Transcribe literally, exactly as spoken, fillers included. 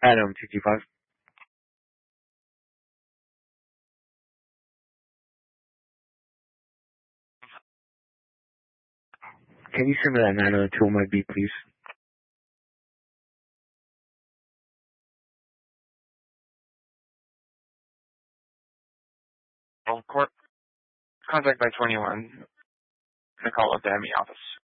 Adam, two two five. Can you send me that nine oh two on my beat, please? Oh, court. Contact by twenty-one. The call at the M E office.